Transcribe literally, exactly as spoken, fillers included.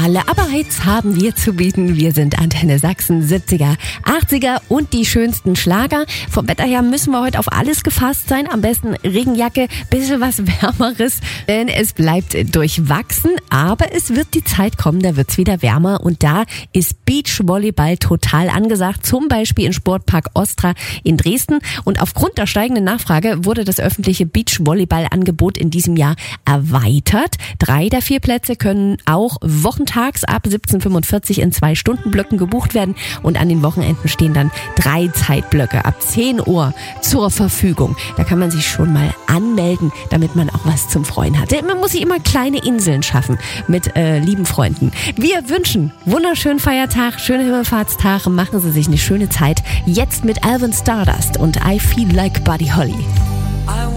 Alle Aber-Hits haben wir zu bieten. Wir sind Antenne Sachsen, siebziger, achtziger und die schönsten Schlager. Vom Wetter her müssen wir heute auf alles gefasst sein. Am besten Regenjacke, bisschen was Wärmeres, denn es bleibt durchwachsen. Aber es wird die Zeit kommen, da wird's wieder wärmer und da ist Beachvolleyball total angesagt. Zum Beispiel im Sportpark Ostra in Dresden. Und aufgrund der steigenden Nachfrage wurde das öffentliche Beachvolleyball-Angebot in diesem Jahr erweitert. Drei der vier Plätze können auch wochentags ab siebzehn Uhr fünfundvierzig in zwei Stundenblöcken gebucht werden und an den Wochenenden stehen dann drei Zeitblöcke ab zehn Uhr zur Verfügung. Da kann man sich schon mal anmelden, damit man auch was zum Freuen hat. Man muss sich immer kleine Inseln schaffen mit äh, lieben Freunden. Wir wünschen wunderschönen Feiertag, schöne Himmelfahrtstag, machen Sie sich eine schöne Zeit. Jetzt mit Alvin Stardust und I Feel Like Buddy Holly.